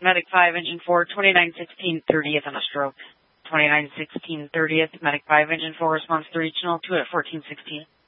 Medic 5, Engine 4, 2916 30th on a stroke. 2916 30th, Medic 5, Engine 4, response to regional 2 at 1416.